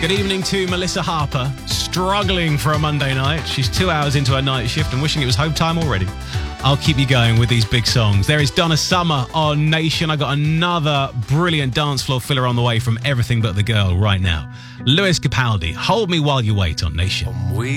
Good evening to Melissa Harper, struggling for a Monday night. She's 2 hours into her night shift and wishing it was home time already. I'll keep you going with these big songs. There is Donna Summer on Nation. I got another brilliant dance floor filler on the way from Everything But the Girl right now. Lewis Capaldi, Hold Me While You Wait on Nation.